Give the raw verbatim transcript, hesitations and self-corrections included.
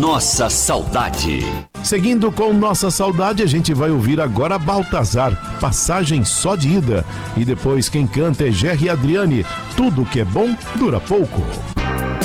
Nossa Saudade. Seguindo com Nossa Saudade, a gente vai ouvir agora Baltazar, Passagem Só de Ida. E depois quem canta é Gerry e Adriane, Tudo que é bom dura pouco.